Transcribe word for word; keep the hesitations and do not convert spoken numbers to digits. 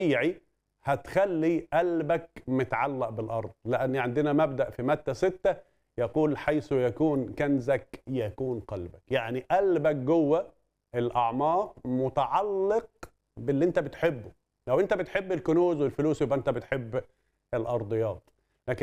طبيعي هتخلي قلبك متعلق بالأرض، لأن عندنا مبدأ في متى ستة يقول حيث يكون كنزك يكون قلبك. يعني قلبك جوه الأعماق متعلق باللي انت بتحبه. لو انت بتحب الكنوز والفلوس يبقى انت بتحب الأرضيات.